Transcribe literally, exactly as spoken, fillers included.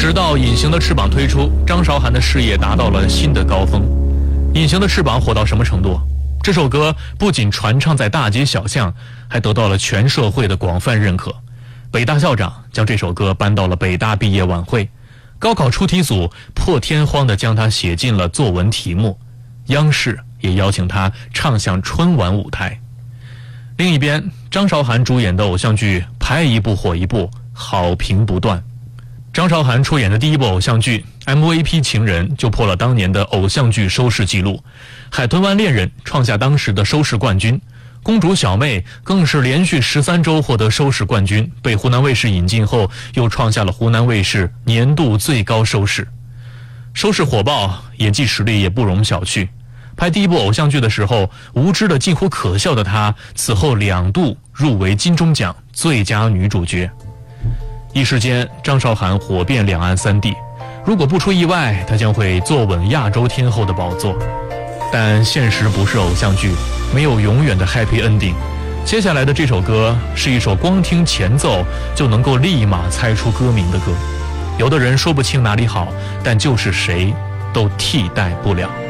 直到《隐形的翅膀》推出，张韶涵的事业达到了新的高峰。《隐形的翅膀》火到什么程度？这首歌不仅传唱在大街小巷，还得到了全社会的广泛认可。北大校长将这首歌搬到了北大毕业晚会，高考出题组破天荒地将它写进了作文题目，央视也邀请他唱响春晚舞台。另一边，张韶涵主演的偶像剧拍一部火一部，好评不断。张韶涵出演的第一部偶像剧 M V P 情人就破了当年的偶像剧收视纪录，海豚湾恋人创下当时的收视冠军，公主小妹更是连续十三周获得收视冠军，被湖南卫视引进后又创下了湖南卫视年度最高收视。收视火爆，演技实力也不容小觑。拍第一部偶像剧的时候，无知的近乎可笑的她，此后两度入围金钟奖最佳女主角。一时间，张韶涵火遍两岸三地，如果不出意外，她将会坐稳亚洲天后的宝座。但现实不是偶像剧，没有永远的 happy ending。接下来的这首歌是一首光听前奏就能够立马猜出歌名的歌，有的人说不清哪里好，但就是谁都替代不了。